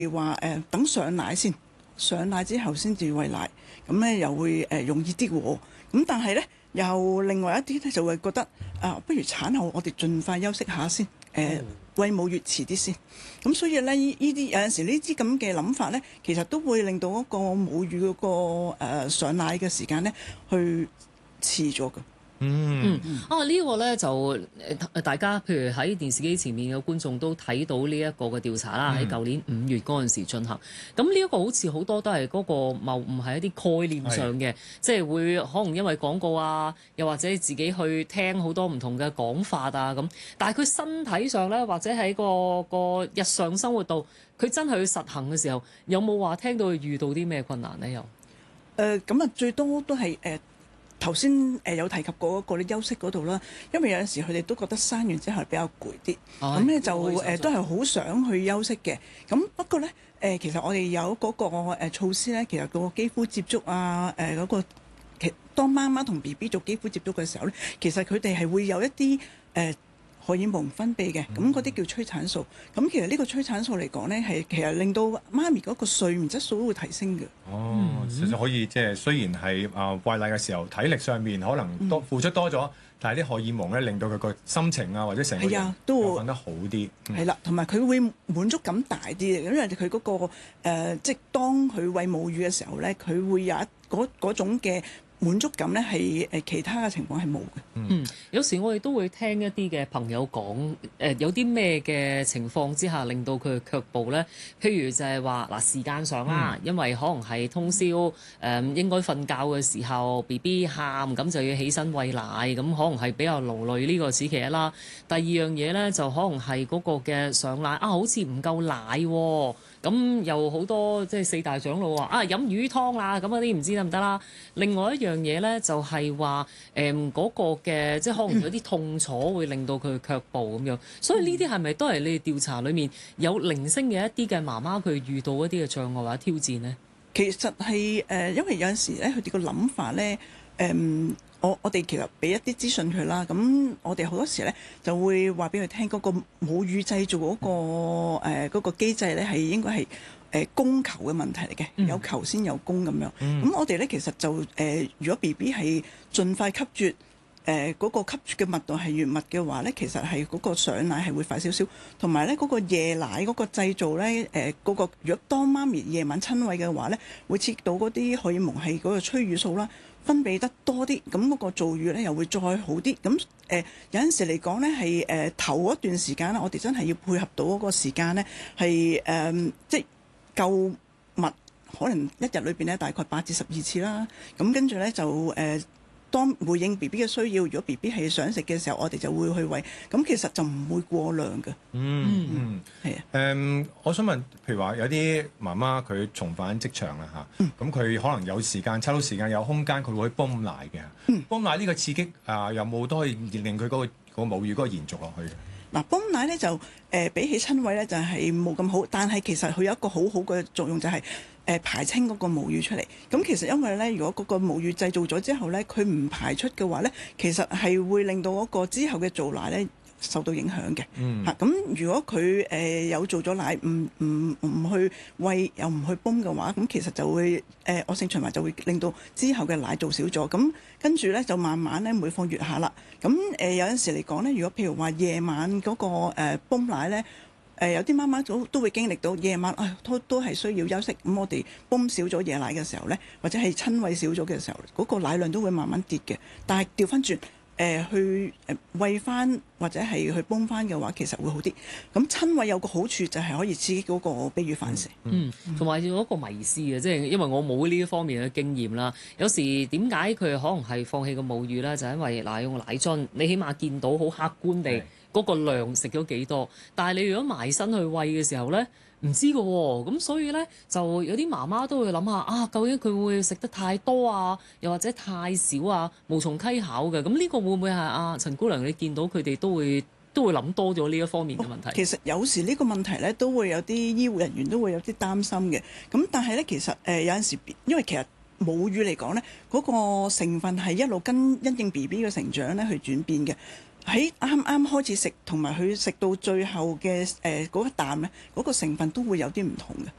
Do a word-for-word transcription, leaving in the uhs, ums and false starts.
如話誒等上奶先，上奶之後先至餵奶，咁咧又會誒、呃、容易啲喎。咁但係咧又另外一啲咧就會覺得啊，不如產後我哋盡快休息下先，誒、呃、餵母乳遲啲先。咁所以咧呢啲有陣時呢啲咁嘅諗法咧，其實都會令到嗰個母乳嗰、個、呃、上奶嘅時間咧去遲咗㗎。 嗯嗯啊呢、呢個咧就誒大家譬如喺電視機前面嘅觀眾都睇到呢一個嘅調查啦，喺舊年五月嗰陣時進行。咁呢一個好似好多都係嗰個謬誤係一啲概念上嘅，即係會可能因為廣告啊，又或者自己去聽好多唔同嘅講法啊咁。但係佢身體上咧，或者喺個個日常生活度，佢真係去實行嘅時候，有冇話聽到佢遇到啲咩困難咧？又誒咁啊，最多都係誒。呃頭先誒有提及過嗰個咧休息嗰度啦，因為有陣時佢哋都覺得生完之後比較攰啲，咁咧、哎、就誒、呃、都係好想去休息嘅。咁不過咧誒、呃，其實我哋有嗰個誒措施咧，其實個肌膚接觸啊誒嗰個，其當媽媽同 B B 做肌膚接觸嘅時候咧，其實佢哋係會有一啲誒。呃荷爾蒙分泌嘅，咁嗰啲叫催產素。咁其實呢個催產素嚟講咧，係其實令到媽咪嗰個睡眠質素都會提升嘅。 哦，其實可以即係雖然係啊餵奶嘅時候體力上面可能多付出多咗，嗯、但係啲荷爾蒙咧令到佢個心情啊或者成個人都會瞓得好啲。係啦， 同埋佢會滿足感大啲嘅，因為佢嗰、嗰個、呃、即係當佢餵母乳嘅時候咧，佢會有一嗰嗰種嘅滿足感咧係誒其他嘅情況係冇嘅。 嗯，有時我哋都會聽一啲嘅朋友講，誒、呃、有啲咩嘅情況之下令到佢卻步咧？譬如就係話嗱時間上啦，嗯、因為可能係通宵誒、呃、應該瞓覺嘅時候 B B 喊，咁就要起身餵奶，咁可能係比較勞累呢個時期啦。第二樣嘢咧就可能係嗰個嘅上奶啊，好似唔夠奶喎、哦。咁又好多即係四大長老話啊飲魚湯啦，咁嗰啲唔知得唔得啦。另外一樣嘢咧就係話誒嗰個嘅即係可能有啲痛楚會令到佢卻步咁樣。所以呢啲係咪都係你哋調查裡面有零星嘅一啲嘅媽媽佢遇到一啲嘅障礙或者挑戰呢？ 其實係誒、呃，因為有陣時咧佢哋個諗法咧誒。呃我我哋其實俾一啲資訊佢啦，咁我哋好多時咧就會話俾佢聽嗰個母乳製造嗰、嗰個誒嗰、呃嗰個機制咧係應該係誒供求嘅問題嚟嘅，嗯、有求先有供咁樣。咁、嗯、我哋咧其實就誒、呃，如果 B B 係盡快吸啜誒嗰個吸啜嘅密度係越密嘅話咧，其實係嗰個上奶係會快少少，同埋咧嗰個夜奶嗰個製造咧誒嗰個，如果當媽咪夜晚親餵嘅話咧，會刺激到嗰啲荷爾蒙係嗰個催乳素啦。分泌得多啲，咁嗰個造乳咧又會再好啲。咁誒、呃、有陣時嚟講咧，係誒、呃、頭一段時間啦，我哋真係要配合到嗰個時間咧，係誒、呃、即係夠密，可能一日裏邊咧大概八至十二次啦。咁跟住咧就誒。呃當回應 B B 嘅需要，如果 B B 係想食嘅時候，我哋就會去餵。咁其實就唔會過量嘅。 嗯嗯，係啊。誒，我想問，譬如話有啲媽媽佢重返職場啦嚇，咁佢、嗯、可能有時間抽到時間有空間，佢會泵奶嘅。嗯，泵奶呢個刺激啊，有冇都可以令佢嗰、嗰個嗰個母乳嗰個延續落去？ 嗱，泵奶咧就誒、呃、比起親餵咧就係冇咁好，但係其實佢有一個好好嘅作用就係、是。誒排清嗰個母乳出嚟，咁其實因為咧，如果嗰個母乳製造咗之後咧，佢唔排出嘅話咧，其實係會令到嗰個之後嘅造奶咧受到影響嘅。嗯，嚇咁、啊、如果佢誒、呃、有做咗奶，唔唔唔去餵又唔去泵嘅話，咁其實就會誒惡性循環就會令到之後嘅奶做少咗。咁跟住咧就慢慢咧每況愈下啦。咁誒、呃、有陣時嚟講咧，如果譬如話夜晚嗰、那個誒泵、呃、奶咧。誒、呃、有啲媽媽都都會經歷到夜晚，啊都都係需要休息。咁我哋泵少咗夜奶嘅時候咧，或者係親餵少咗嘅時候，嗰、那個奶量都會慢慢跌嘅。但係調翻轉誒去誒餵翻或者係去泵翻嘅話，其實會好啲。咁親餵有個好處就係可以刺激嗰個泌乳反射。 嗯，同埋有一個迷思嘅，即係因為我冇呢一方面嘅經驗啦。有時點解佢可能係放棄個母乳咧？就係、因為嗱用奶樽，你起碼見到好客觀地。嗰個量食咗幾多？但係你如果埋身去餵嘅時候咧，唔知㗎喎。咁所以咧，就有啲媽媽都會諗下啊，究竟佢會食得太多啊，又或者太少啊，無從稽考嘅。咁呢個會唔會係啊陳姑娘你見到佢哋都會都會諗多咗呢一方面嘅問題？ 其實有時呢個問題咧，都會有啲醫護人員都會有啲擔心嘅。咁但係咧，其實誒、呃、有陣時，因為其實母乳嚟講咧，嗰、那個成分係一路跟因應 B B 嘅成長咧去轉變嘅。 喺啱啱開始食同埋佢食到最後嘅誒嗰一啖咧，嗰、嗰個成分都會有啲唔同嘅。